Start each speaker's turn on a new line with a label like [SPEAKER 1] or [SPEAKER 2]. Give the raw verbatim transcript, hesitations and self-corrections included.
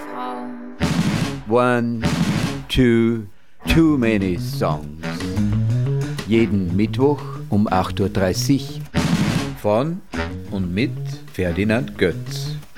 [SPEAKER 1] Frau.
[SPEAKER 2] One, two, too many songs. Jeden Mittwoch um acht Uhr dreißig von und mit Ferdinand Götz.